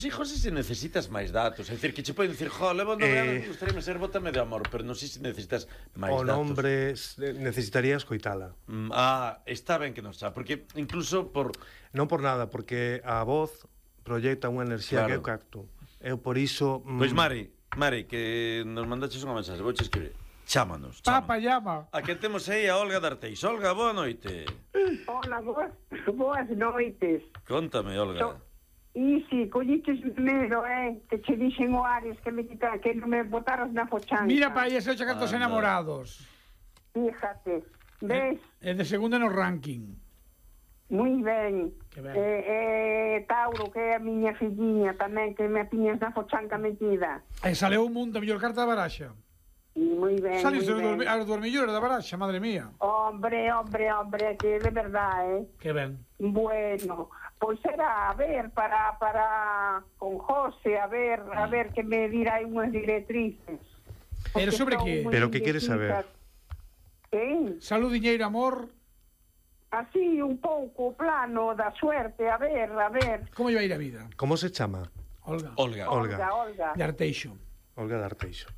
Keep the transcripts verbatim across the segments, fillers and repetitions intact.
Hijos, se necesitas máis datos, é dicir, que che poden dicir, jo, levo novela, eh, gustaríame ser bótame de amor, pero non sei se necesitas máis o datos. O nombre necesitaría escoitala. Mm, ah, está ben que non xa, porque incluso por... Non por nada, porque a voz proyecta unha enerxía claro. que eu capto. Eu por iso... Mm... Pois Mari, Mari, que nos mandaches unha mensaxe, vouche escribir. Chámanos, chámanos. Papa, llama. A que temos aí a Olga D'Arteix. Olga, boa noite. Hola, boas, boas noites. Contame, Olga. So... E si, colliches medo, eh, que che dixen o Ares que me quita, que non me botaras na fochanca. Mira pa aí ese ocho cantos enamorados. Fíjate, ves? É de segunda no ranking. Moi ben. ben. Eh, eh, Tauro, que é a miña filliña tamén, que me tiñas na fochanca metida. E saleu un mundo, a mellor carta da baraxa. Moi ben, Saliste aos dormillores da baraxa, madre mía. Hombre, hombre, hombre, que de verdade, eh. Que ben. Bueno, pois era a ver para para con José, a ver, a ver que me dirá unhas directrices. Pero sobre que? Pero que queres saber? Que? Salud, diñeiro, amor. Así un pouco plano da suerte, a ver, a ver. Como vai ir a vida? Como se chama? Olga. Olga. Olga, Olga. De Arteixo. Olga de Arteixo.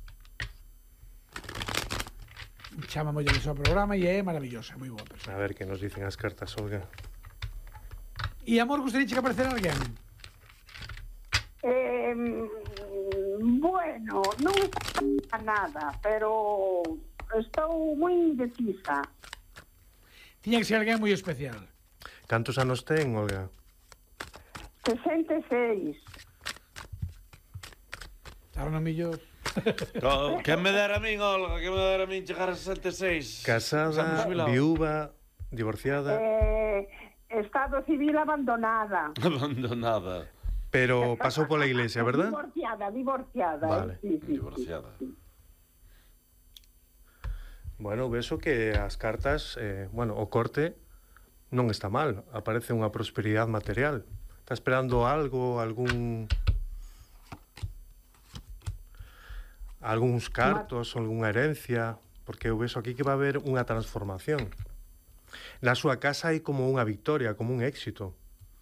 Chama moi del seu programa e é maravillosa, moi boa persona. A ver que nos dicen as cartas, Olga. E amor, gustaría que aparecera alguén? Eh, bueno, non está nada, pero estou moi indecisa. Tiña que ser alguén moi especial. Cantos anos ten, Olga? sesenta e seis. Claro, non millor. Que me dera a min, Olga, que me dera a min chegar a sesenta e seis. Casada, viúva, divorciada. Eh, estado civil abandonada. Abandonada. Pero pasou pola iglesia, verdad? Divorciada, divorciada. Vale. Sí, sí, divorciada. Sí, sí. Bueno, veso que as cartas, eh, bueno, o corte non está mal. Aparece unha prosperidade material. Está esperando algo, algún... algúns cartos, algunha herencia, porque eu vexo aquí que va a haber unha transformación. Na súa casa hai como unha victoria, como un éxito.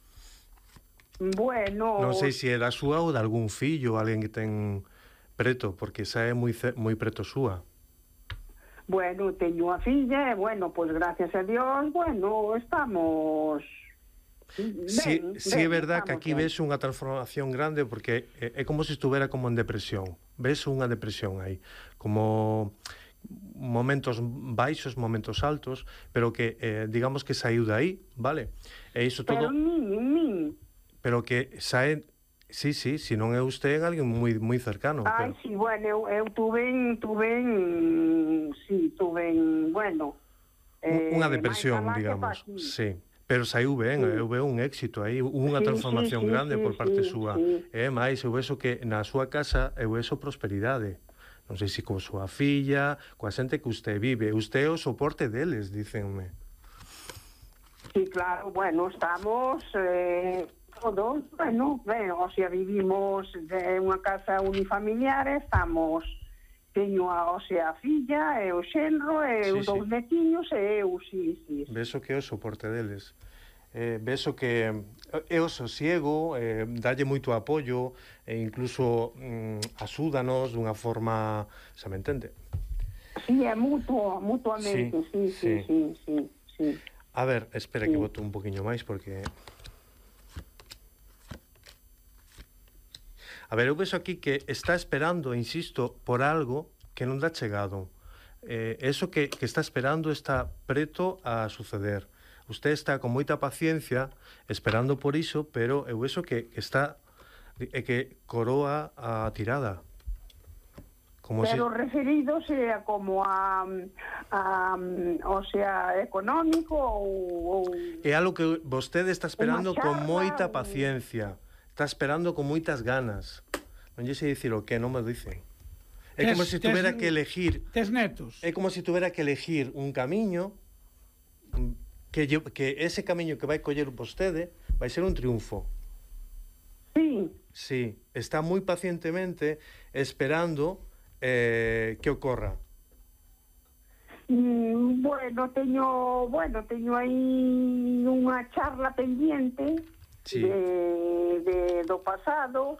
Bueno... Non sei se é da súa ou de algún fillo, alguén que ten preto, porque xa é moi, moi preto súa. Bueno, teño a filla e, bueno, pois pues, gracias a Dios, bueno, estamos... Ben, sí, ben, sí é verdad que aquí ben. ves unha transformación grande porque é, é como se estuvera como en depresión. Ves unha depresión aí, como momentos baixos, momentos altos, pero que eh, digamos que saiu de aí, vale? E iso todo. Pero nin, nin. Pero que sae, sí, sí, si non é usted alguén moi moi cercano. Ai, pero... sí, bueno, eu, eu tuve, tuve, sí, tuve, bueno, eh, unha depresión, digamos, sí. Pero saiu ben, sí. Eu veo un éxito aí, unha sí, transformación sí, sí, grande sí, por parte sí, súa. Sí. E máis, eu vexo que na súa casa eu vexo prosperidade. Non sei se coa súa filla, coa xente que usted vive. Usted é o soporte deles, dícenme. Sí, claro, bueno, estamos eh, todos, bueno, ben, o sea, vivimos de unha casa unifamiliar, estamos... Teño a, o sea, a filla, e o xenro, e sí, os dous sí. netiños, e eu, sí, sí. Vexo que é o soporte deles. Eh, vexo que é o sosiego, eh, dalle moito apoio, e incluso mm, axúdanos dunha forma, xa me entende? Sí, é mutuo, mutuamente, sí, sí, sí, sí, sí, sí. A ver, espera sí. que boto un poquinho máis, porque... A ver, eu vexo aquí que está esperando, insisto, por algo que non dá chegado. Eh, eso que, que está esperando está preto a suceder. Usted está con moita paciencia esperando por iso, pero eu vexo que, que está eh, que coroa a tirada. Como pero si... referido sea como a, a o sea, económico ou... É algo que vostede está esperando con moita paciencia. Está esperando con moitas ganas. Non lle sei dicir o que, non me dicen. É como se tuvera que elegir... Tes netos. É como se tuvera que elegir un camiño que, que ese camiño que vai coller vostede vai ser un triunfo. Sí. Sí, está moi pacientemente esperando eh, que ocorra. Mm, bueno, teño, bueno, teño aí unha charla pendiente. Sí. De, de, do pasado